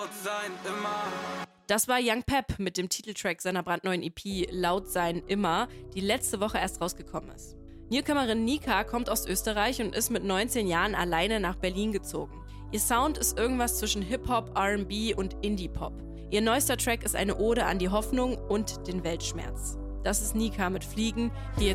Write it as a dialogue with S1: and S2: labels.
S1: Das war Young Pep mit dem Titeltrack seiner brandneuen EP Laut sein immer, die letzte Woche erst rausgekommen ist. Newcomerin Nika kommt aus Österreich und ist mit 19 Jahren alleine nach Berlin gezogen. Ihr Sound ist irgendwas zwischen Hip-Hop, R&B und Indie-Pop. Ihr neuester Track ist eine Ode an die Hoffnung und den Weltschmerz. Das ist Nika mit Fliegen, die